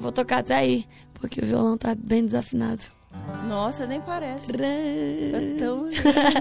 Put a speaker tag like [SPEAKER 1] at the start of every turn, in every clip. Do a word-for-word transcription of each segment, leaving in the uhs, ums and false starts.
[SPEAKER 1] vou tocar até aí, porque o violão tá bem desafinado.
[SPEAKER 2] Nossa, nem parece. Tá tão lindo!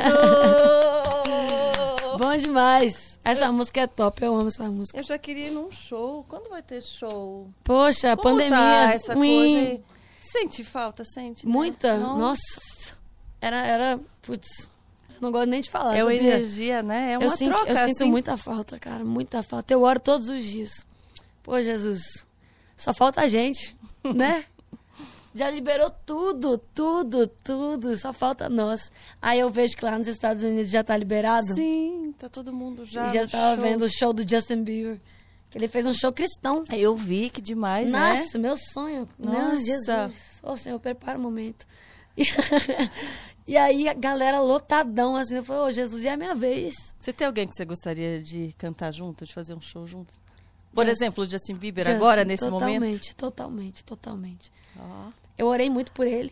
[SPEAKER 1] Bom demais. Essa música é top, eu amo essa música.
[SPEAKER 2] Eu já queria ir num show. Quando vai ter show?
[SPEAKER 1] Poxa, a
[SPEAKER 2] Como
[SPEAKER 1] pandemia.
[SPEAKER 2] tá essa
[SPEAKER 1] Ui.
[SPEAKER 2] coisa aí? Sente falta, sente? Né?
[SPEAKER 1] Muita,
[SPEAKER 2] Nossa.
[SPEAKER 1] nossa. Era, era, putz, eu não gosto nem de falar,
[SPEAKER 2] É uma
[SPEAKER 1] sabia?
[SPEAKER 2] energia, né? É uma
[SPEAKER 1] eu sinto,
[SPEAKER 2] troca,
[SPEAKER 1] Eu sinto
[SPEAKER 2] assim.
[SPEAKER 1] muita falta, cara, muita falta. Eu oro todos os dias. Pô, Jesus, só falta a gente, né? Já liberou tudo, tudo, tudo, só falta nós. Aí eu vejo que lá nos Estados Unidos já tá liberado.
[SPEAKER 2] Sim, tá todo mundo já
[SPEAKER 1] E já
[SPEAKER 2] no
[SPEAKER 1] estava
[SPEAKER 2] show.
[SPEAKER 1] vendo o show do Justin Bieber. Que ele fez um show cristão.
[SPEAKER 2] Eu vi, que demais, né?
[SPEAKER 1] Nossa, meu sonho. Meu
[SPEAKER 2] Nossa.
[SPEAKER 1] Jesus. Ô, Senhor, prepara o momento. E, e aí a galera lotadão, assim. Eu falei, ô, Jesus, é a minha vez.
[SPEAKER 2] Você tem alguém que você gostaria de cantar junto, de fazer um show juntos? Por
[SPEAKER 1] Justin-
[SPEAKER 2] exemplo, o Justin Bieber,
[SPEAKER 1] Justin,
[SPEAKER 2] agora, nesse
[SPEAKER 1] totalmente,
[SPEAKER 2] momento?
[SPEAKER 1] Totalmente, totalmente,
[SPEAKER 2] Ó.
[SPEAKER 1] Eu orei muito por ele,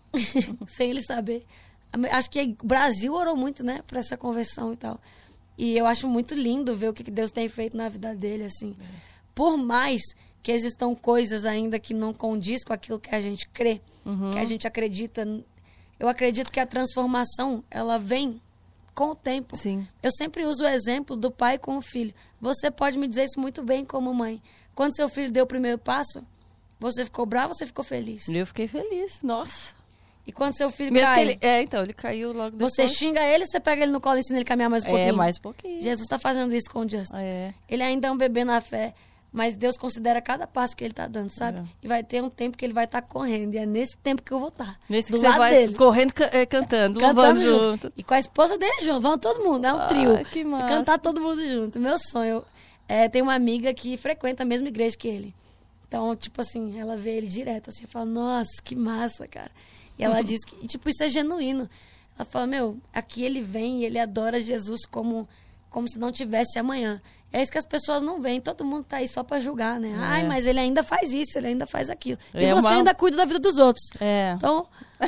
[SPEAKER 1] sem ele saber. Acho que o Brasil orou muito, né, pra essa conversão e tal. E eu acho muito lindo ver o que Deus tem feito na vida dele, assim. É. Por mais que existam coisas ainda que não condiz com aquilo que a gente crê, uhum. que a gente acredita. Eu acredito que a transformação, ela vem com o tempo.
[SPEAKER 2] Sim.
[SPEAKER 1] Eu sempre uso o exemplo do pai com o filho. Você pode me dizer isso muito bem como mãe. Quando seu filho deu o primeiro passo, você ficou bravo ou você ficou feliz?
[SPEAKER 2] Eu fiquei feliz, nossa.
[SPEAKER 1] E quando seu filho
[SPEAKER 2] Mesmo
[SPEAKER 1] cai...
[SPEAKER 2] que ele, é, então, ele caiu logo depois.
[SPEAKER 1] Você xinga ele, você pega ele no colo e ensina ele a caminhar mais um pouquinho?
[SPEAKER 2] É, mais um pouquinho.
[SPEAKER 1] Jesus está fazendo isso com o Justin.
[SPEAKER 2] É.
[SPEAKER 1] Ele ainda é um bebê na fé, mas Deus considera cada passo que ele está dando, sabe? É. E vai ter um tempo que ele vai estar tá correndo, e é nesse tempo que eu vou estar. Tá,
[SPEAKER 2] nesse
[SPEAKER 1] do
[SPEAKER 2] que
[SPEAKER 1] lado
[SPEAKER 2] você vai
[SPEAKER 1] dele.
[SPEAKER 2] correndo, é, cantando,
[SPEAKER 1] cantando
[SPEAKER 2] louvando
[SPEAKER 1] junto.
[SPEAKER 2] junto.
[SPEAKER 1] E com a esposa dele junto, vão todo mundo, é um
[SPEAKER 2] ah,
[SPEAKER 1] trio.
[SPEAKER 2] Que massa.
[SPEAKER 1] Cantar todo mundo junto. Meu sonho. É, tem uma amiga que frequenta a mesma igreja que ele. Então, tipo assim, ela vê ele direto, assim, fala, nossa, que massa, cara. E ela diz que, tipo, isso é genuíno. Ela fala, meu, aqui ele vem e ele adora Jesus como, como se não tivesse amanhã. É isso que as pessoas não veem. Todo mundo tá aí só pra julgar, né? É. Ai, mas ele ainda faz isso, ele ainda faz aquilo. E é você uma... ainda cuida da vida dos outros.
[SPEAKER 2] É.
[SPEAKER 1] Então,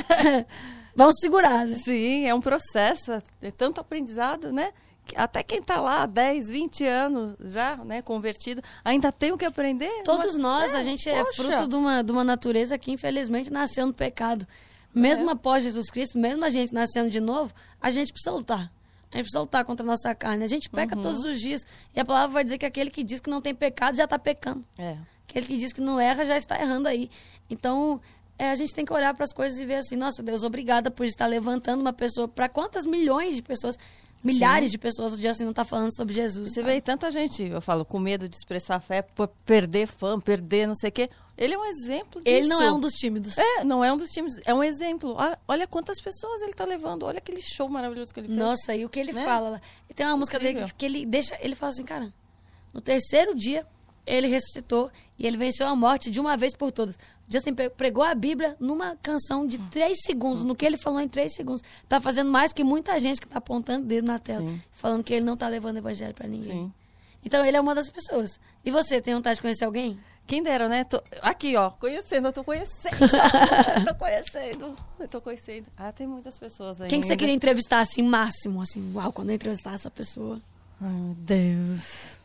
[SPEAKER 1] vamos segurar, né?
[SPEAKER 2] Sim, é um processo, é tanto aprendizado, né? Até quem está lá há dez, vinte anos já, né, convertido, ainda tem o que aprender.
[SPEAKER 1] Todos
[SPEAKER 2] Mas,
[SPEAKER 1] nós,
[SPEAKER 2] é,
[SPEAKER 1] a gente
[SPEAKER 2] poxa.
[SPEAKER 1] é fruto de uma, de uma natureza que, infelizmente, nasceu no pecado. Mesmo é. após Jesus Cristo, mesmo a gente nascendo de novo, a gente precisa lutar. A gente precisa lutar contra a nossa carne. A gente peca uhum. todos os dias. E a palavra vai dizer que aquele que diz que não tem pecado já está pecando.
[SPEAKER 2] É.
[SPEAKER 1] Aquele que diz que não erra já está errando aí. Então, é, a gente tem que olhar para as coisas e ver assim, nossa, Deus, obrigada por estar levantando uma pessoa. Para quantas milhões de pessoas... Milhares Sim. de pessoas o dia assim não tá falando sobre Jesus.
[SPEAKER 2] Você
[SPEAKER 1] sabe?
[SPEAKER 2] vê tanta gente, eu falo, com medo de expressar fé, por perder fã, perder não sei o quê. Ele é um exemplo disso.
[SPEAKER 1] Ele não é um dos tímidos.
[SPEAKER 2] É, não é um dos tímidos. É um exemplo. Olha, olha quantas pessoas ele tá levando. Olha aquele show maravilhoso que ele fez.
[SPEAKER 1] Nossa, e o que ele
[SPEAKER 2] né?
[SPEAKER 1] fala. Tem uma música Incrível. dele que, que ele deixa... Ele fala assim, cara, no terceiro dia ele ressuscitou e ele venceu a morte de uma vez por todas. Justin pregou a Bíblia numa canção de três segundos, no que ele falou em três segundos. Tá fazendo mais que muita gente que tá apontando o dedo na tela, Sim. falando que ele não tá levando o evangelho pra ninguém. Sim. Então ele é uma das pessoas. E você, tem vontade de conhecer alguém?
[SPEAKER 2] Quem dera, né? Tô... Aqui, ó, conhecendo, eu tô conhecendo. eu tô conhecendo, eu tô conhecendo. Ah, tem muitas pessoas aí.
[SPEAKER 1] Quem que você queria entrevistar, assim, máximo, assim, uau, quando eu entrevistar essa pessoa?
[SPEAKER 2] Ai, meu Deus.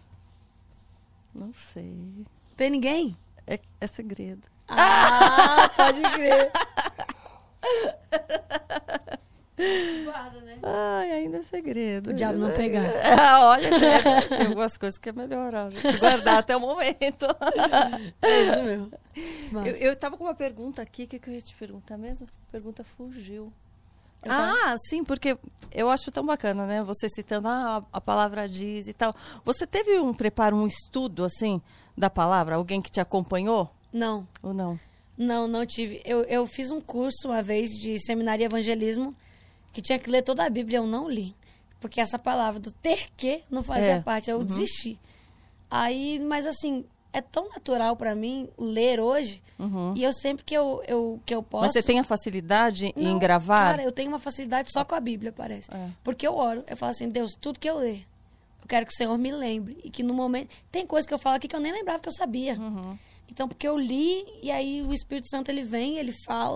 [SPEAKER 2] Não sei.
[SPEAKER 1] Tem ninguém?
[SPEAKER 2] É, é segredo.
[SPEAKER 1] Ah, pode crer. Guarda, né?
[SPEAKER 2] Ai, ainda é segredo.
[SPEAKER 1] O diabo não pegar.
[SPEAKER 2] Ah, olha, tem, tem algumas coisas que é melhor a gente guardar até o momento.
[SPEAKER 1] É isso mesmo.
[SPEAKER 2] Eu, eu tava com uma pergunta aqui, o que, que eu ia te perguntar mesmo? A pergunta fugiu. Eu ah, tava... sim, porque eu acho tão bacana, né? Você citando, ah, a palavra diz e tal. Você teve um preparo, um estudo, assim, da palavra? Alguém que te acompanhou?
[SPEAKER 1] Não.
[SPEAKER 2] Ou não?
[SPEAKER 1] Não, não tive. Eu, eu fiz um curso uma vez de seminário e evangelismo que tinha que ler toda a Bíblia. Eu não li. Porque essa palavra do ter que não fazia é. parte. Eu uhum. desisti. Aí, mas assim, é tão natural para mim ler hoje. Uhum. E eu sempre que eu, eu, que eu posso...
[SPEAKER 2] Mas você tem a facilidade
[SPEAKER 1] não,
[SPEAKER 2] em gravar?
[SPEAKER 1] Cara, eu tenho uma facilidade só com a Bíblia, parece. É. Porque eu oro. Eu falo assim, Deus, tudo que eu ler, eu quero que o Senhor me lembre. E que no momento... Tem coisa que eu falo aqui que eu nem lembrava que eu sabia. Uhum. Então, porque eu li, e aí o Espírito Santo, ele vem, ele fala,